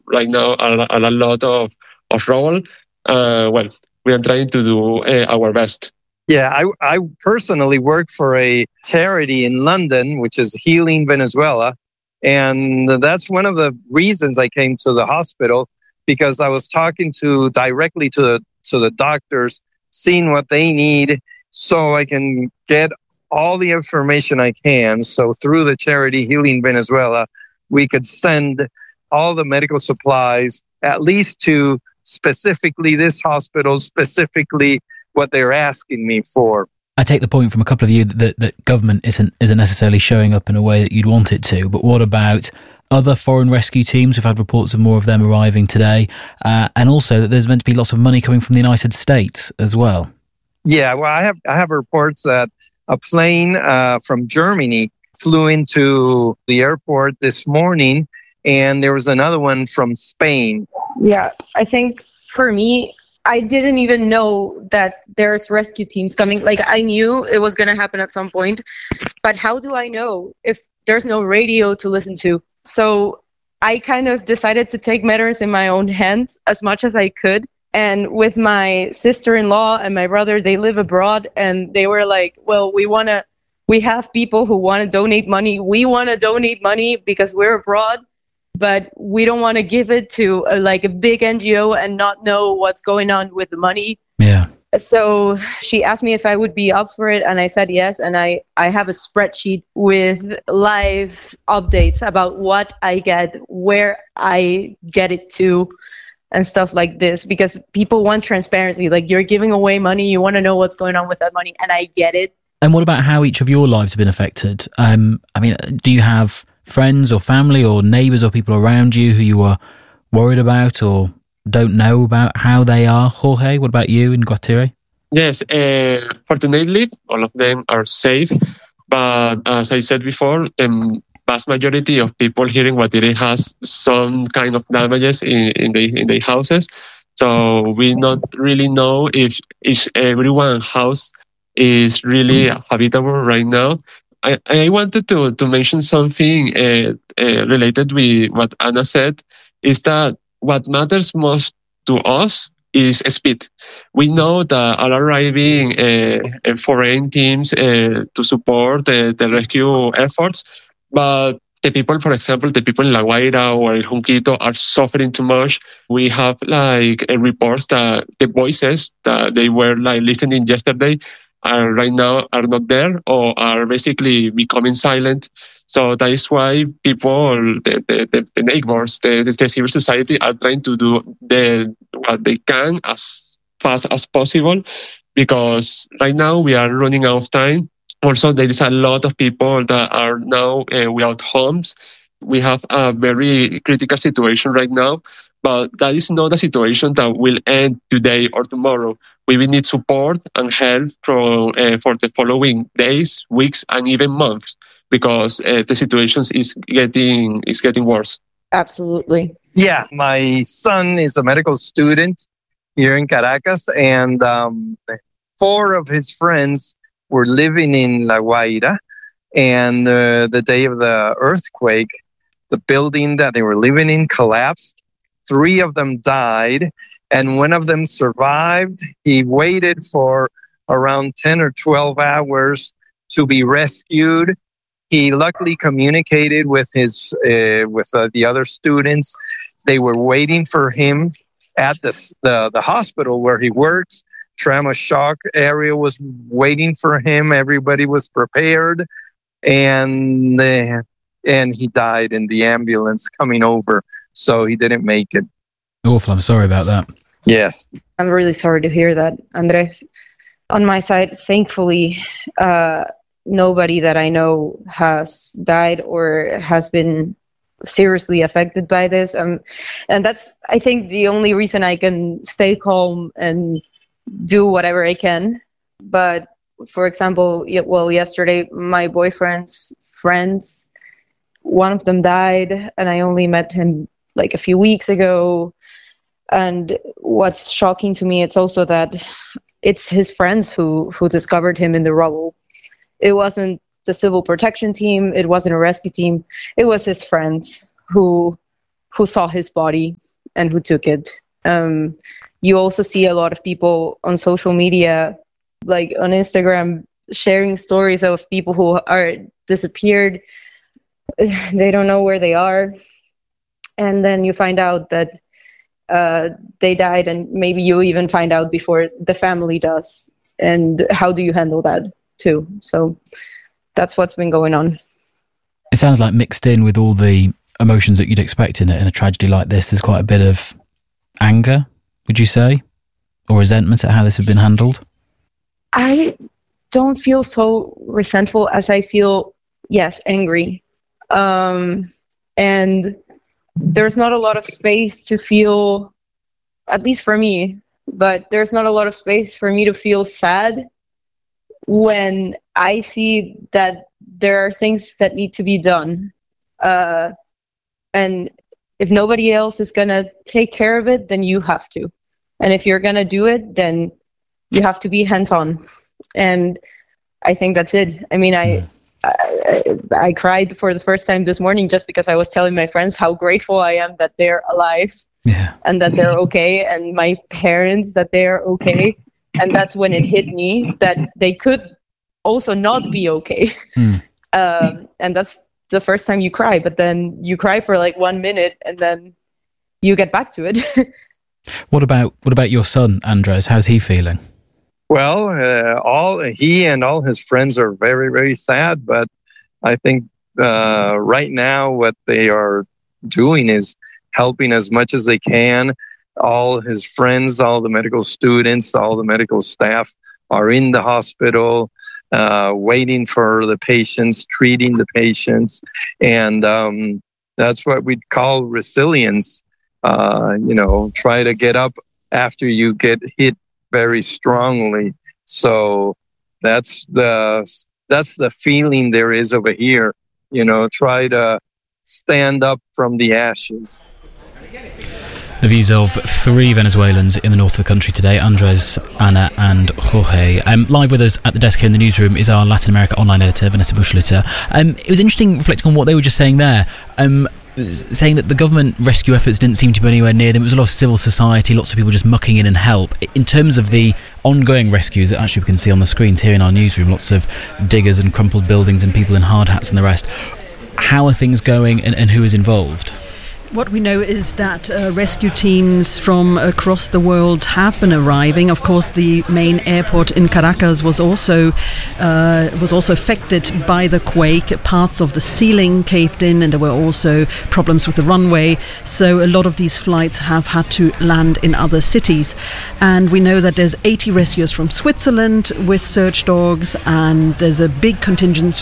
right now are a lot of role. Well, we are trying to do our best. Yeah, I personally work for a charity in London, which is Healing Venezuela. And that's one of the reasons I came to the hospital, because I was talking directly to the doctors, seeing what they need so I can get all the information I can. So through the charity Healing Venezuela, we could send all the medical supplies, at least to specifically this hospital, specifically what they're asking me for. I take the point from a couple of you that government isn't necessarily showing up in a way that you'd want it to. But what about other foreign rescue teams? We've had reports of more of them arriving today, and also that there's meant to be lots of money coming from the United States as well. Yeah, well, I have reports that a plane from Germany flew into the airport this morning, and there was another one from Spain. Yeah, I think for me, I didn't even know that there's rescue teams coming. Like, I knew it was going to happen at some point, but how do I know if there's no radio to listen to? So I kind of decided to take matters in my own hands as much as I could. And with my sister-in-law and my brother, they live abroad, and they were like, well, we have people who want to donate money. We want to donate money because we're abroad, but we don't want to give it to a big NGO and not know what's going on with the money. Yeah. So she asked me if I would be up for it, and I said yes. And I have a spreadsheet with live updates about what I get, where I get it to, and stuff like this, because people want transparency. Like, you're giving away money, you want to know what's going on with that money, and I get it. And what about how each of your lives have been affected? I mean, do you have friends or family or neighbours or people around you who you are worried about or don't know about how they are? Jorge, what about you in Guatire? Yes, fortunately, all of them are safe. But as I said before, the vast majority of people here in Guatire has some kind of damages in the houses. So we not really know if everyone's house is really habitable right now. I wanted to mention something related with what Anna said, is that what matters most to us is speed. We know that are arriving foreign teams to support the rescue efforts, but the people, for example, the people in La Guaira or El Junquito are suffering too much. We have reports that the voices that they were listening yesterday right now are not there or are basically becoming silent. So that is why people, the neighbors, the civil society are trying to do what they can as fast as possible, because right now we are running out of time. Also, there is a lot of people that are now without homes. We have a very critical situation right now, but that is not a situation that will end today or tomorrow. We will need support and help for the following days, weeks, and even months, because the situation is getting worse. Absolutely. Yeah, my son is a medical student here in Caracas, and 4 of his friends were living in La Guaira, and the day of the earthquake, the building that they were living in collapsed. 3 of them died, and one of them survived. He waited for around 10 or 12 hours to be rescued. He luckily communicated with the other students. They were waiting for him at the hospital where he works. Trauma shock area was waiting for him. Everybody was prepared, and he died in the ambulance coming over. So he didn't make it. Awful. I'm sorry about that. Yes. I'm really sorry to hear that, Andres. On my side, thankfully, nobody that I know has died or has been seriously affected by this. And that's, I think, the only reason I can stay calm and do whatever I can. But for example, yesterday, my boyfriend's friends, one of them died, and I only met him like a few weeks ago. And what's shocking to me, it's also that it's his friends who discovered him in the rubble. It wasn't the civil protection team. It wasn't a rescue team. It was his friends who who saw his body and who took it. You also see a lot of people on social media, like on Instagram, sharing stories of people who are disappeared. They don't know where they are. And then you find out that they died, and maybe you even find out before the family does. And how do you handle that too? So that's what's been going on. It sounds like mixed in with all the emotions that you'd expect in a tragedy like this, there's quite a bit of anger, would you say? Or resentment at how this had been handled? I don't feel so resentful as I feel, yes, angry. And there's not a lot of space to feel, at least for me, but there's not a lot of space for me to feel sad when I see that there are things that need to be done. And if nobody else is going to take care of it, then you have to. And if you're going to do it, then you have to be hands-on. And I think that's it. I mean, I cried for the first time this morning just because I was telling my friends how grateful I am that they're alive and that they're okay, and my parents that they're okay. And that's when it hit me that they could also not be okay. And that's the first time you cry, but then you cry for like 1 minute and then you get back to it. What about your son, Andres? How's he feeling? Well, he and all his friends are very, very sad, but I think right now what they are doing is helping as much as they can. All his friends, all the medical students, all the medical staff are in the hospital, waiting for the patients, treating the patients. And that's what we call resilience. Try to get up after you get hit very strongly. So that's the feeling there is over here. Try to stand up from the ashes. The views of 3 Venezuelans in the north of the country today, Andres, Ana and Jorge. Live with us at the desk here in the newsroom is our Latin America online editor, Vanessa Bushlitter. It was interesting reflecting on what they were just saying there, saying that the government rescue efforts didn't seem to be anywhere near them. It was a lot of civil society, lots of people just mucking in and help. In terms of the ongoing rescues that actually we can see on the screens here in our newsroom, lots of diggers and crumpled buildings and people in hard hats and the rest. How are things going and who is involved? What we know is that rescue teams from across the world have been arriving. Of course, the main airport in Caracas was also affected by the quake. Parts of the ceiling caved in, and there were also problems with the runway. So a lot of these flights have had to land in other cities. And we know that there's 80 rescuers from Switzerland with search dogs, and there's a big contingent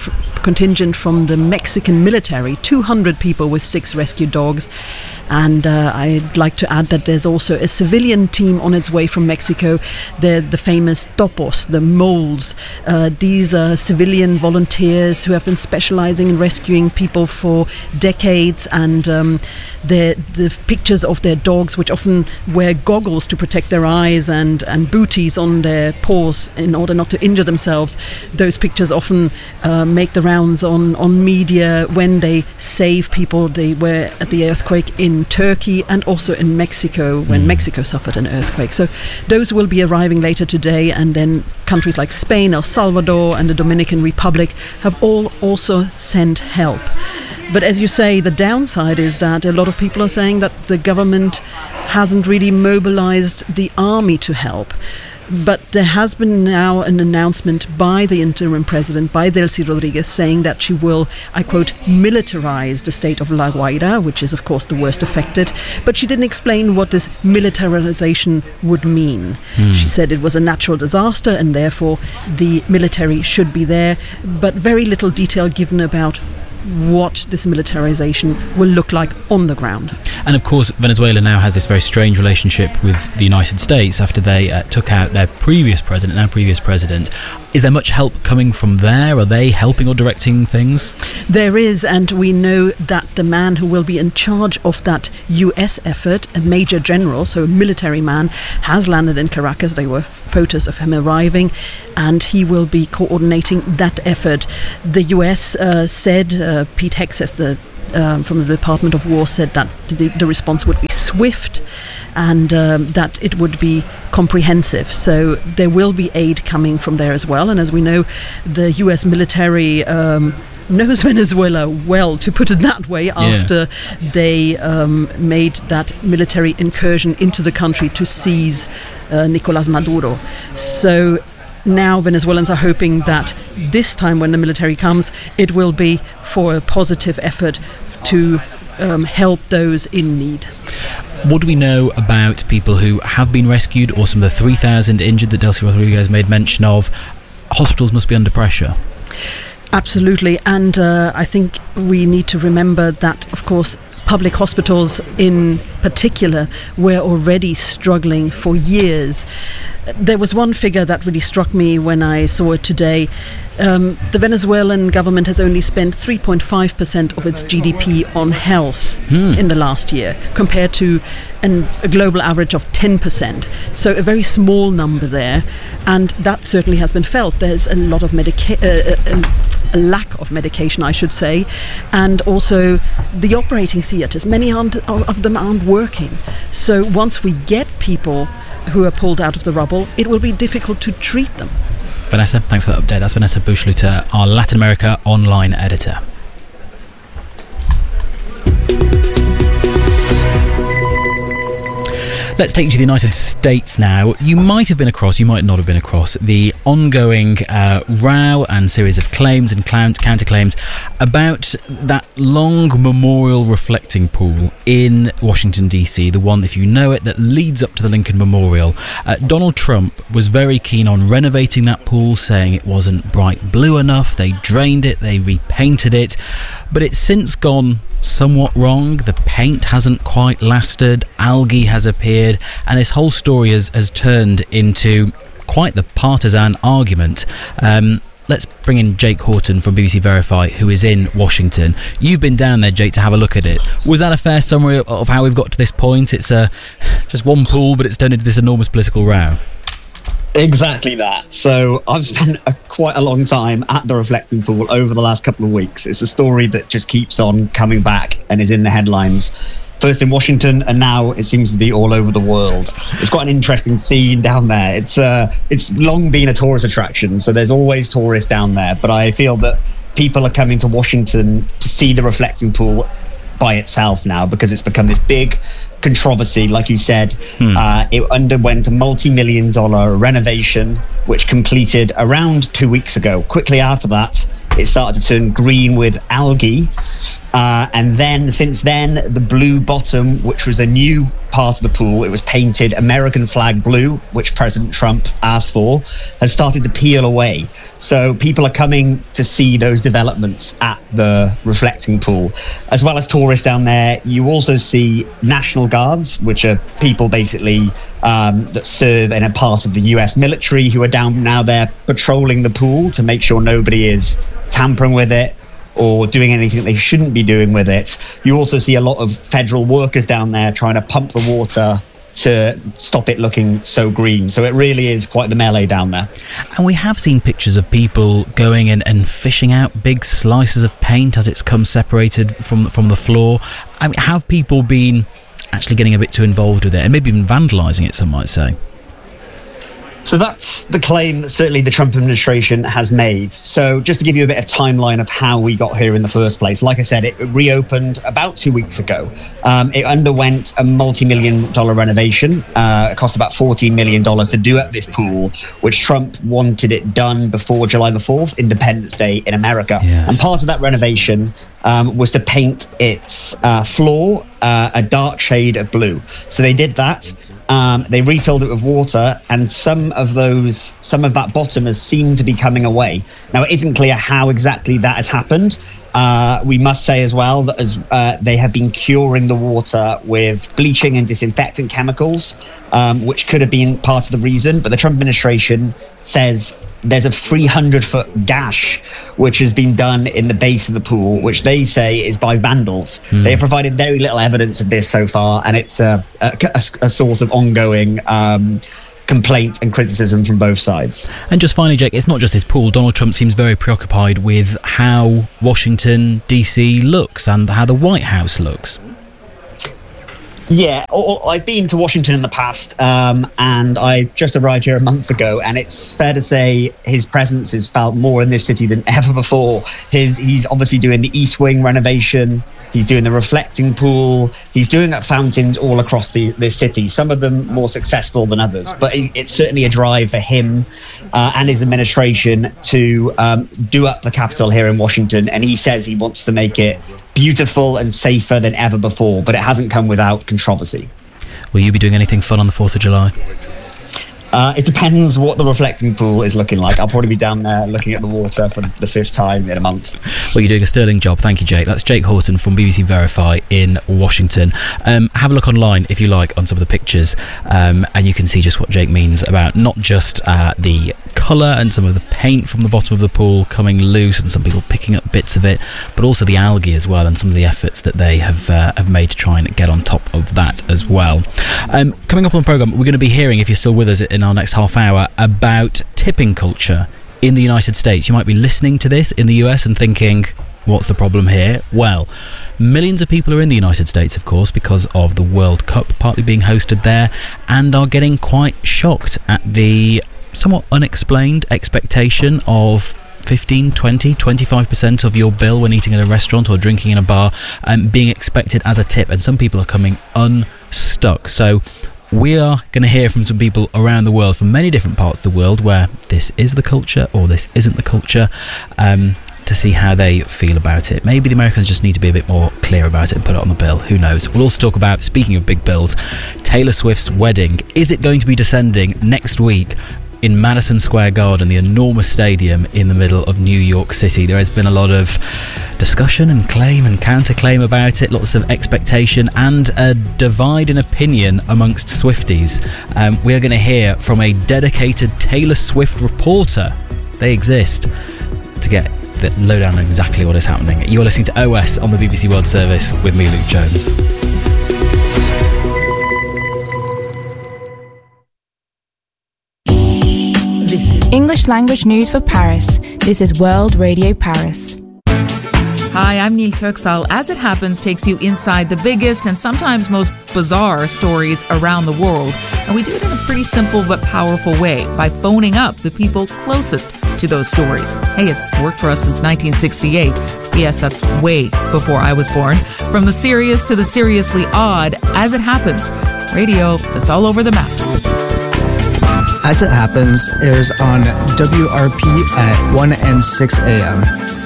from the Mexican military, 200 people with 6 rescue dogs. And I'd like to add that there's also a civilian team on its way from Mexico. They're the famous topos, the moles. These are civilian volunteers who have been specializing in rescuing people for decades, and the pictures of their dogs, which often wear goggles to protect their eyes and booties on their paws in order not to injure themselves. Those pictures often make the rounds on media when they save people. They were at the earthquake in Turkey and also in Mexico when Mexico suffered an earthquake. So those will be arriving later today, and then countries like Spain, El Salvador and the Dominican Republic have all also sent help. But as you say, the downside is that a lot of people are saying that the government hasn't really mobilized the army to help. But there has been now an announcement by the interim president, by Delcy Rodriguez, saying that she will, I quote, militarize the state of La Guaira, which is, of course, the worst affected. But she didn't explain what this militarization would mean. She said it was a natural disaster and therefore the military should be there, but very little detail given about what this militarization will look like on the ground. And of course, Venezuela now has this very strange relationship with the United States after they took out their previous president. Is there much help coming from there? Are they helping or directing things? There is, and we know that the man who will be in charge of that US effort, a major general, so a military man, has landed in Caracas. There were photos of him arriving, and he will be coordinating that effort. The US said, Pete Hegseth, the from the Department of War said that the response would be swift and that it would be comprehensive. So there will be aid coming from there as well. And as we know, the US military knows Venezuela well, to put it that way, after they made that military incursion into the country to seize Nicolás Maduro. So now Venezuelans are hoping that this time when the military comes, it will be for a positive effort to help those in need. What do we know about people who have been rescued, or some of the 3,000 injured that Delcy Rodriguez made mention of? Hospitals must be under pressure. Absolutely, and I think we need to remember that, of course, public hospitals in particular were already struggling for years. There was one figure that really struck me when I saw it today. The Venezuelan government has only spent 3.5% of its GDP on health in the last year, compared to a global average of 10%. So a very small number there, and that certainly has been felt. There's a lot of a lack of medication, I should say, and also the operating theatres. Many of them aren't working. So once we get people who are pulled out of the rubble, it will be difficult to treat them. Vanessa, thanks for that update. That's Vanessa Buschluter, our Latin America online editor. Let's take you to the United States now. You might have been across, you might not have been across, the ongoing row and series of claims and counterclaims about that long memorial reflecting pool in Washington, D.C., the one, if you know it, that leads up to the Lincoln Memorial. Donald Trump was very keen on renovating that pool, saying it wasn't bright blue enough. They drained it, they repainted it, but it's since gone somewhat wrong. The paint hasn't quite lasted, algae has appeared, and this whole story has turned into quite the partisan argument. Let's bring in Jake Horton from BBC Verify, who is in Washington. You've been down there, Jake, to have a look at it. Was that a fair summary of how we've got to this point? It's just one pool, but it's turned into this enormous political row. Exactly that. So I've spent quite a long time at the reflecting pool over the last couple of weeks. It's a story that just keeps on coming back and is in the headlines. First in Washington, and now it seems to be all over the world. It's quite an interesting scene down there. It's long been a tourist attraction, so there's always tourists down there. But I feel that people are coming to Washington to see the reflecting pool by itself now, because it's become this big controversy. Like you said, it underwent a multi-million-dollar renovation, which completed around 2 weeks ago. Quickly after that, it started to turn green with algae. And then, since then, the blue bottom, which was a new part of the pool, it was painted American flag blue, which President Trump asked for, has started to peel away. So people are coming to see those developments at the reflecting pool. As well as tourists down there, you also see National Guards, which are people basically that serve in a part of the US military, who are down now there patrolling the pool to make sure nobody is tampering with it or doing anything they shouldn't be doing with it. You also see a lot of federal workers down there trying to pump the water to stop it looking so green. So it really is quite the melee down there. And we have seen pictures of people going in and fishing out big slices of paint as it's come separated from the floor. I mean, have people been actually getting a bit too involved with it, and maybe even vandalising it, some might say? So that's the claim that certainly the Trump administration has made. So just to give you a bit of timeline of how we got here in the first place, like I said, it reopened about 2 weeks ago. It underwent a multi-million-dollar renovation. It cost about $14 million to do at this pool, which Trump wanted it done before July the 4th, Independence Day in America. Yes. And part of that renovation was to paint its floor a dark shade of blue. So they did that. They refilled it with water, and some of that bottom has seemed to be coming away. Now, it isn't clear how exactly that has happened. We must say as well that as they have been curing the water with bleaching and disinfectant chemicals, which could have been part of the reason. But the Trump administration says there's a 300-foot gash which has been done in the base of the pool, which they say is by vandals. They have provided very little evidence of this so far, and it's a source of ongoing complaint and criticism from both sides. And just finally, Jake, it's not just this pool. Donald Trump seems very preoccupied with how Washington, D.C. looks and how the White House looks. Yeah, I've been to Washington in the past, and I just arrived here a month ago, and it's fair to say his presence is felt more in this city than ever before. He's obviously doing the East Wing renovation. He's doing the reflecting pool. He's doing fountains all across the city, some of them more successful than others. But it's certainly a drive for him and his administration to do up the Capitol here in Washington. And he says he wants to make it beautiful and safer than ever before, but it hasn't come without controversy. Will you be doing anything fun on the 4th of July? It depends what the reflecting pool is looking like. I'll probably be down there looking at the water for the 5th time in a month. Well, you're doing a sterling job. Thank you, Jake. That's Jake Horton from BBC Verify in Washington. Have a look online, if you like, on some of the pictures, and you can see just what Jake means about not just the colour and some of the paint from the bottom of the pool coming loose and some people picking up bits of it, but also the algae as well and some of the efforts that they have made to try and get on top of that as well. Coming up on the programme, we're going to be hearing, if you're still with us in our next half hour, about tipping culture in the United States. You might be listening to this in the US and thinking, what's the problem here? Well, millions of people are in the United States, of course, because of the World Cup partly being hosted there, and are getting quite shocked at the somewhat unexplained expectation of 15, 20, 25% of your bill when eating at a restaurant or drinking in a bar being expected as a tip, and some people are coming unstuck. So we are going to hear from some people around the world, from many different parts of the world, where this is the culture or this isn't the culture, to see how they feel about it. Maybe the Americans just need to be a bit more clear about it and put it on the bill. Who knows? We'll also talk about, speaking of big bills, Taylor Swift's wedding. Is it going to be descending next week in Madison Square Garden, the enormous stadium in the middle of New York City? There has been a lot of discussion and claim and counterclaim about it, lots of expectation and a divide in opinion amongst Swifties. We are going to hear from a dedicated Taylor Swift reporter. They exist, to get the lowdown on exactly what is happening. You're listening to OS on the BBC World Service with me, Luke Jones. English language news for Paris. This is World Radio Paris. Hi, I'm Neil Kirksall. As It Happens takes you inside the biggest and sometimes most bizarre stories around the world. And we do it in a pretty simple but powerful way, by phoning up the people closest to those stories. Hey, it's worked for us since 1968. Yes, that's way before I was born. From the serious to the seriously odd, As It Happens. Radio that's all over the map. As It Happens airs on WRP at 1 and 6 a.m.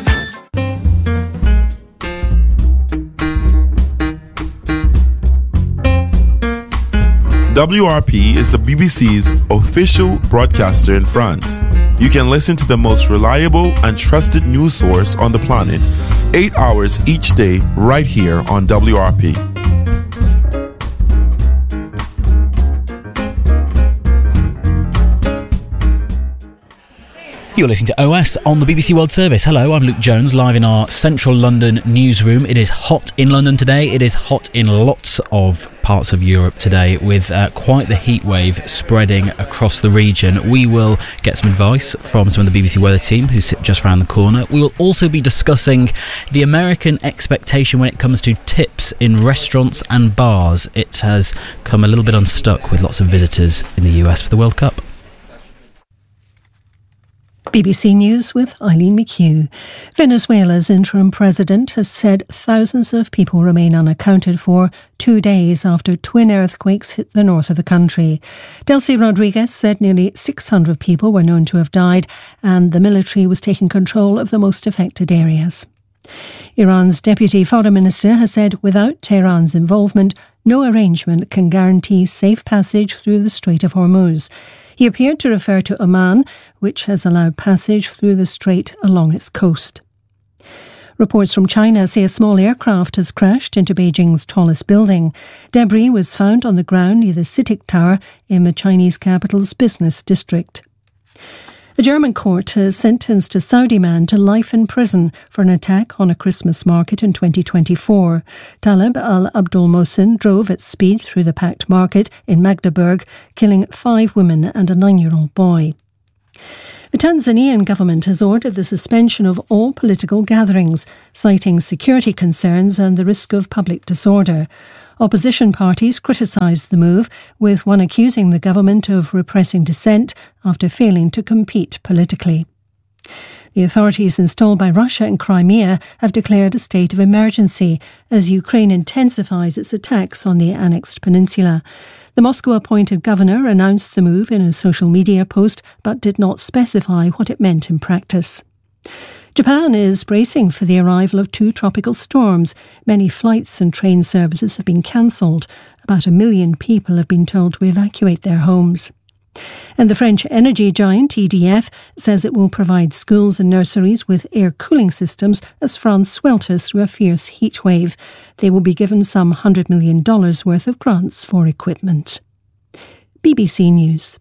WRP is the BBC's official broadcaster in France. You can listen to the most reliable and trusted news source on the planet, 8 hours each day, right here on WRP. You're listening to OS on the BBC World Service. Hello, I'm Luke Jones, live in our central London newsroom. It is hot in London today. It is hot in lots of parts of Europe today, with quite the heat wave spreading across the region. We will get some advice from some of the BBC weather team who sit just around the corner. We will also be discussing the American expectation when it comes to tips in restaurants and bars. It has come a little bit unstuck with lots of visitors in the US for the World Cup. BBC News with Eileen McHugh. Venezuela's interim president has said thousands of people remain unaccounted for 2 days after twin earthquakes hit the north of the country. Delcy Rodriguez said nearly 600 people were known to have died, and the military was taking control of the most affected areas. Iran's deputy foreign minister has said without Tehran's involvement, no arrangement can guarantee safe passage through the Strait of Hormuz. He appeared to refer to Oman, which has allowed passage through the strait along its coast. Reports from China say a small aircraft has crashed into Beijing's tallest building. Debris was found on the ground near the CITIC Tower in the Chinese capital's business district. A German court has sentenced a Saudi man to life in prison for an attack on a Christmas market in 2024. Taleb al-Abdul Mohsin drove at speed through the packed market in Magdeburg, killing 5 women and a 9-year-old boy. The Tanzanian government has ordered the suspension of all political gatherings, citing security concerns and the risk of public disorder. Opposition parties criticised the move, with one accusing the government of repressing dissent after failing to compete politically. The authorities installed by Russia in Crimea have declared a state of emergency as Ukraine intensifies its attacks on the annexed peninsula. The Moscow-appointed governor announced the move in a social media post but did not specify what it meant in practice. Japan is bracing for the arrival of 2 tropical storms. Many flights and train services have been cancelled. About 1 million people have been told to evacuate their homes. And the French energy giant EDF says it will provide schools and nurseries with air cooling systems as France swelters through a fierce heat wave. They will be given some $100 million worth of grants for equipment. BBC News.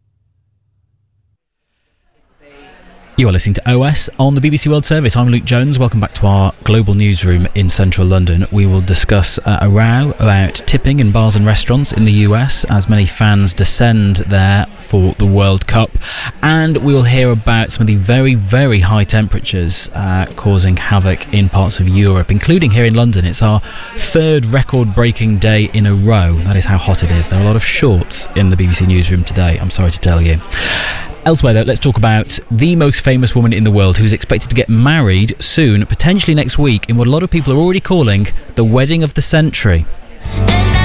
You are listening to OS on the BBC World Service. I'm Luke Jones. Welcome back to our global newsroom in central London. We will discuss a row about tipping in bars and restaurants in the US as many fans descend there for the World Cup. And we will hear about some of the very, very high temperatures causing havoc in parts of Europe, including here in London. It's our 3rd record-breaking day in a row. That is how hot it is. There are a lot of shorts in the BBC newsroom today, I'm sorry to tell you. Elsewhere, though, let's talk about the most famous woman in the world who's expected to get married soon, potentially next week, in what a lot of people are already calling the wedding of the century.